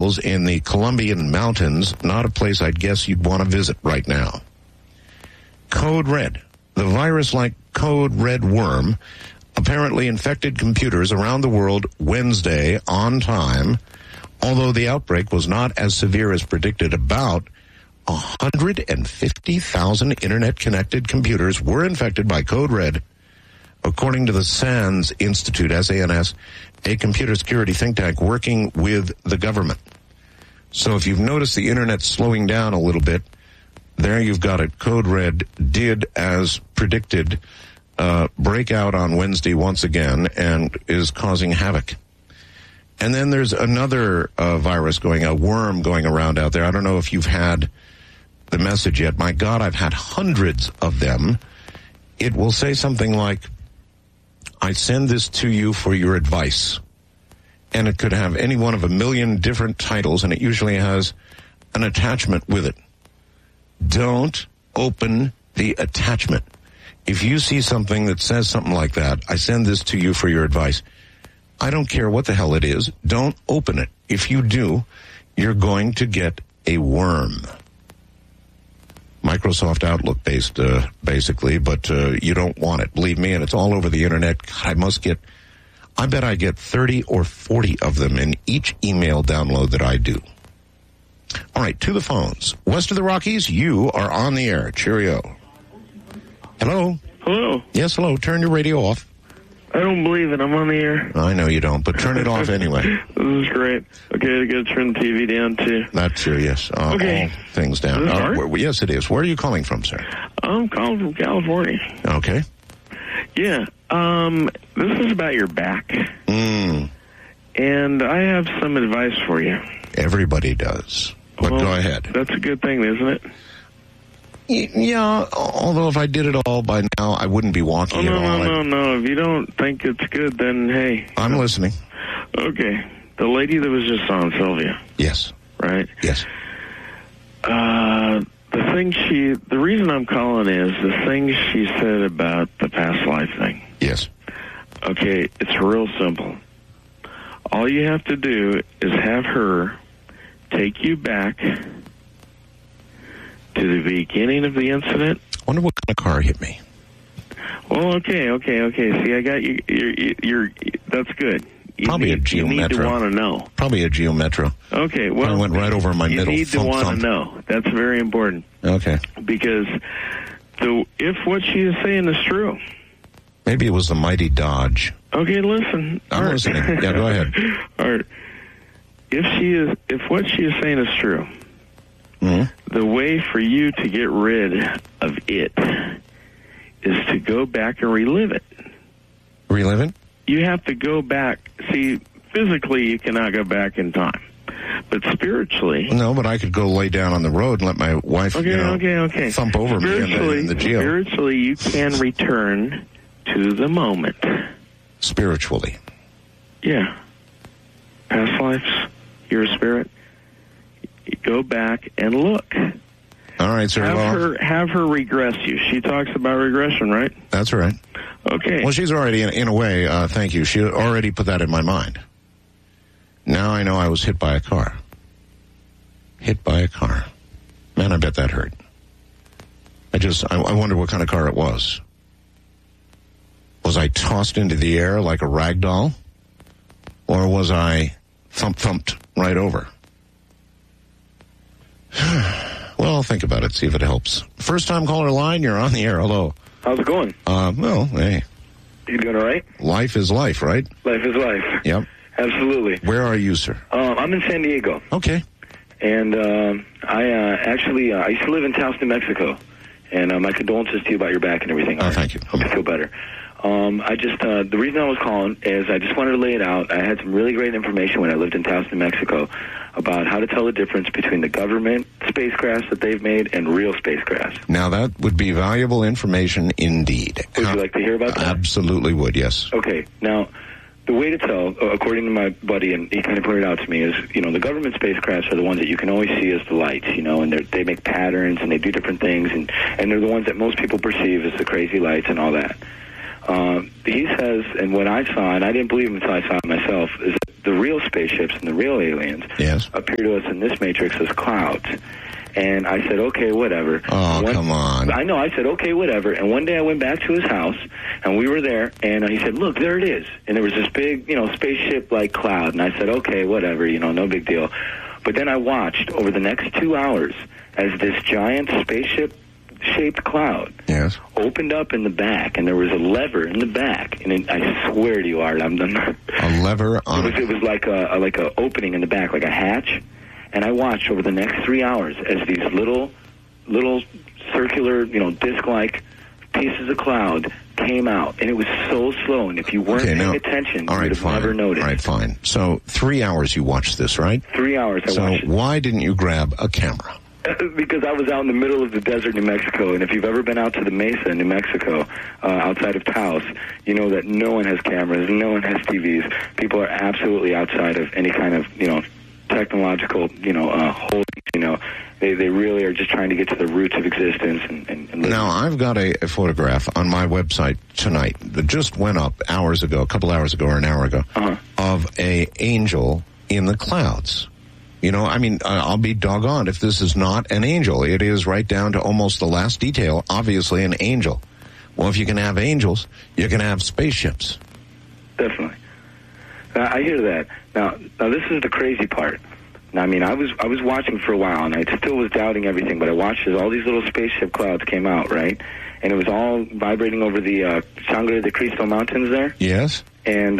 levels in the Colombian mountains, not a place I'd guess you'd want to visit right now. Code Red. The virus-like Code Red worm apparently infected computers around the world Wednesday on time, although the outbreak was not as severe as predicted. About 150,000 internet-connected computers were infected by Code Red, according to the SANS Institute, SANS, a computer security think tank working with the government. So if you've noticed the internet slowing down a little bit, there you've got it. Code Red did, as predicted, break out on Wednesday once again and is causing havoc. And then there's another virus a worm going around out there. I don't know if you've had the message yet. My God, I've had hundreds of them. It will say something like, I send this to you for your advice. And it could have any one of a million different titles, and it usually has an attachment with it. Don't open the attachment. If you see something that says something like that, I send this to you for your advice. I don't care what the hell it is. Don't open it. If you do, you're going to get a worm. Microsoft Outlook based, basically, but you don't want it. Believe me, and it's all over the internet. God, I bet I get 30 or 40 of them in each email download that I do. All right, to the phones. West of the Rockies, you are on the air. Cheerio. Hello? Hello? Yes, hello. Turn your radio off. I don't believe it. I'm on the air. I know you don't, but turn it off anyway. This is great. Okay, I got to turn the TV down, too. That's true, yes. Okay. All things down. Yes, it is. Where are you calling from, sir? I'm calling from California. Okay. Yeah. This is about your back. And I have some advice for you. Everybody does. But go ahead. That's a good thing, isn't it? Yeah, although if I did it all by now, I wouldn't be walking at all. No. If you don't think it's good, then hey. I'm listening. Okay. The lady that was just on, Sylvia. Yes. Right? Yes. The reason I'm calling is the thing she said about the past life thing. Yes. Okay, it's real simple. All you have to do is have her take you back to the beginning of the incident. I wonder what kind of car hit me. Well, okay. See, I got you. You're that's good. Probably a Geo Metro. You need to want to know. Probably a Geo Metro. Okay, well. I went right over my middle. You need to want to know. That's very important. Okay. Because if what she is saying is true. Maybe it was the mighty Dodge. Okay, listen. I'm listening. Yeah, go ahead. All right. If what she is saying is true, the way for you to get rid of it is to go back and relive it. Relive it? You have to go back. See, physically you cannot go back in time. But spiritually... No, but I could go lay down on the road and let my wife, okay. thump over me in the Geo. Spiritually, you can return to the moment. Spiritually? Yeah. Past lives, you're a spirit. You go back and look. All right, sir. Have her regress you. She talks about regression, right? That's right. Okay. Well, she's already, in a way, thank you, she already put that in my mind. Now I know I was hit by a car. Hit by a car. Man, I bet that hurt. I wonder what kind of car it was. Was I tossed into the air like a rag doll? Or was I thumped right over? Well, think about it, see if it helps. First time caller line, you're on the air. Hello. How's it going? Well, hey. You doing all right? Life is life, right? Life is life. Yep. Absolutely. Where are you, sir? I'm in San Diego. Okay. And I used to live in Taos, New Mexico. And my condolences to you about your back and everything. Oh, thank you. Hope you feel better. The reason I was calling is I just wanted to lay it out. I had some really great information when I lived in Taos, New Mexico about how to tell the difference between the government spacecrafts that they've made and real spacecrafts. Now, that would be valuable information indeed. Would you like to hear about that? Absolutely would, yes. Okay. Now, the way to tell, according to my buddy, and he kind of pointed out to me, is, the government spacecrafts are the ones that you can always see as the lights, and they make patterns and they do different things, and they're the ones that most people perceive as the crazy lights and all that. He says, and what I saw, and I didn't believe him until I saw it myself, is that the real spaceships and the real aliens appear to us in this matrix as clouds. And I said, okay, whatever. Oh, come on. I know. I said, okay, whatever. And one day I went back to his house, and we were there, and he said, look, there it is. And there was this big, spaceship-like cloud. And I said, okay, whatever, no big deal. But then I watched over the next 2 hours as this giant spaceship-shaped cloud opened up in the back, and there was a lever in the back. And I swear to you, Art, I'm not... A lever on... It was like a opening in the back, like a hatch. And I watched over the next 3 hours as these little circular, disc-like pieces of cloud came out. And it was so slow. And if you weren't paying attention, you would have never noticed. All right, fine. So 3 hours you watched this, right? 3 hours I watched it. So why didn't you grab a camera? Because I was out in the middle of the desert, New Mexico. And if you've ever been out to the Mesa, New Mexico, outside of Taos, you know that no one has cameras, no one has TVs. People are absolutely outside of any kind of, technological, holdings, they really are just trying to get to the roots of existence. And now, I've got a photograph on my website tonight that just went up a couple hours ago or an hour ago, of a angel in the clouds. I'll be doggone if this is not an angel. It is right down to almost the last detail, obviously an angel. Well, if you can have angels, you can have spaceships. Definitely. I hear that. Now this is the crazy part. Now, I was watching for a while, and I still was doubting everything, but I watched as all these little spaceship clouds came out, right? And it was all vibrating over the Sangre de Cristo Mountains there. Yes. And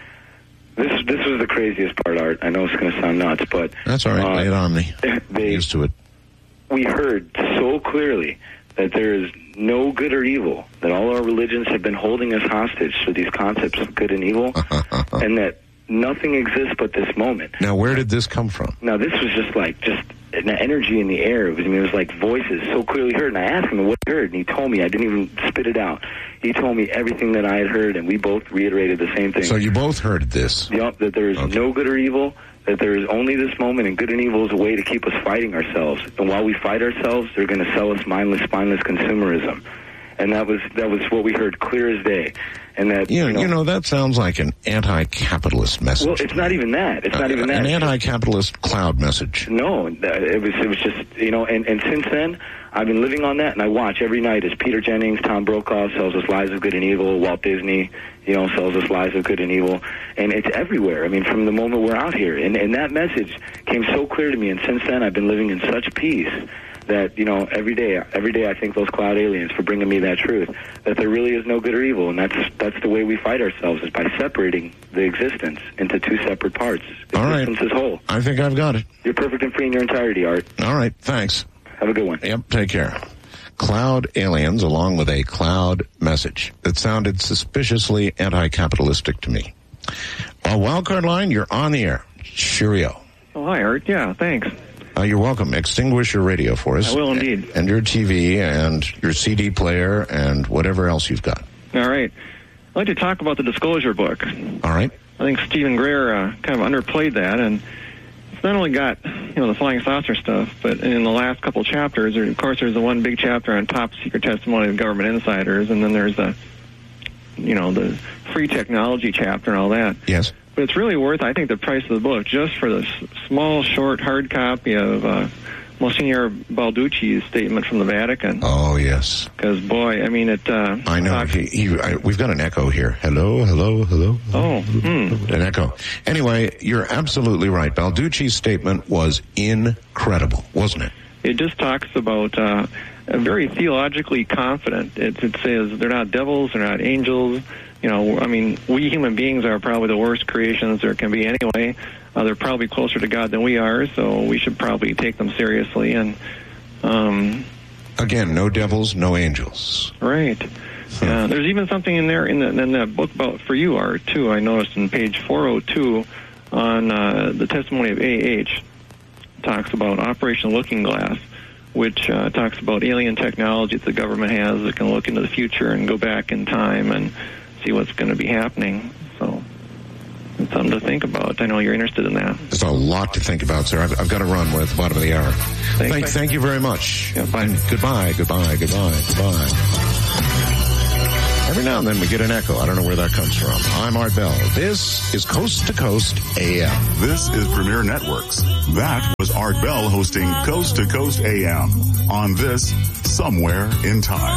this was the craziest part, Art. I know it's going to sound nuts, but... That's all right. Lay it on me. I'm used to it. We heard so clearly that there is no good or evil, that all our religions have been holding us hostage to these concepts of good and evil, and that nothing exists but this moment. Now, where did this come from? Now, this was just an energy in the air. It was like voices so clearly heard. And I asked him what he heard, and he told me. I didn't even spit it out. He told me everything that I had heard, and we both reiterated the same thing. So you both heard this? Yep, that there is no good or evil, that there is only this moment, and good and evil is a way to keep us fighting ourselves. And while we fight ourselves, they're going to sell us mindless, spineless consumerism. And that was what we heard clear as day. And that that sounds like an anti-capitalist message. Well, it's not even that. It's not even that. An anti-capitalist cloud message. No, it was just and since then I've been living on that, and I watch every night as Peter Jennings, Tom Brokaw sells us Lies of Good and Evil, Walt Disney, sells us Lies of Good and Evil, and it's everywhere. From the moment we're out here, and that message came so clear to me, and since then I've been living in such peace. That, every day I thank those cloud aliens for bringing me that truth, that there really is no good or evil, and that's the way we fight ourselves, is by separating the existence into two separate parts. Existence is whole. I think I've got it. You're perfect and free in your entirety, Art. All right, thanks. Have a good one. Yep, take care. Cloud aliens, along with a cloud message that sounded suspiciously anti-capitalistic to me. Wildcard line, you're on the air. Cheerio. Oh, hi, Art. Yeah, thanks. You're welcome. Extinguish your radio for us. I will indeed. And your TV and your CD player and whatever else you've got. All right. I'd like to talk about the Disclosure book. All right. I think Stephen Greer kind of underplayed that, and it's not only got, the flying saucer stuff, but in the last couple chapters, of course, there's the one big chapter on top secret testimony of government insiders, and then there's the free technology chapter and all that. Yes. But it's really worth, I think, the price of the book just for the small, short, hard copy of Monsignor Balducci's statement from the Vatican. Oh, yes. Because, boy, it... I know. We've got an echo here. Hello, hello, hello. Oh, an echo. Anyway, you're absolutely right. Balducci's statement was incredible, wasn't it? It just talks about... very theologically confident. It says they're not devils, they're not angels. We human beings are probably the worst creations there can be anyway. They're probably closer to God than we are, so we should probably take them seriously. And again, no devils, no angels. Right. There's even something in there in that book about for you, Art, too. I noticed in page 402 on the testimony of A.H. talks about Operation Looking Glass, which talks about alien technology that the government has that can look into the future and go back in time and see what's going to be happening. So it's something to think about. I know you're interested in that. There's a lot to think about, sir. I've got to run. We're at the bottom of the hour. Thank you very much. Yeah, bye. And goodbye. Every now and then we get an echo. I don't know where that comes from. I'm Art Bell. This is Coast to Coast AM. This is Premier Networks. That was Art Bell hosting Coast to Coast AM on this Somewhere in Time.